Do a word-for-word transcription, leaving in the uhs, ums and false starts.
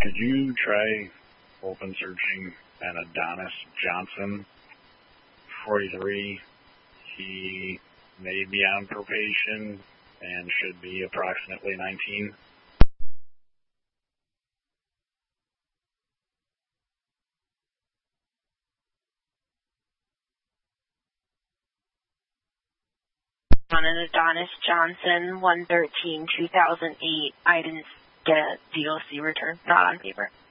Could you try open searching an Adonis Johnson, forty-three? He may be on probation and should be approximately nineteen. On an Adonis Johnson, one thirteen two thousand eight. I didn't get a D O C return, not on paper.